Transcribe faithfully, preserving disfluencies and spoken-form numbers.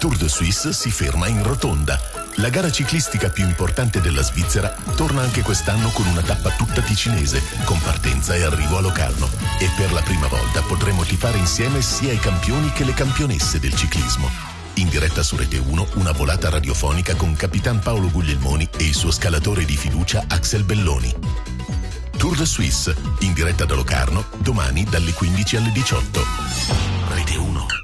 Tour de Suisse si ferma in rotonda. La gara ciclistica più importante della Svizzera torna anche quest'anno con una tappa tutta ticinese, con partenza e arrivo a Locarno. E per la prima volta potremo tifare insieme sia i campioni che le campionesse del ciclismo. In diretta su Rete uno, una volata radiofonica con Capitan Paolo Guglielmoni e il suo scalatore di fiducia Axel Belloni. Tour de Suisse, in diretta da Locarno, domani dalle quindici alle diciotto. Rete uno.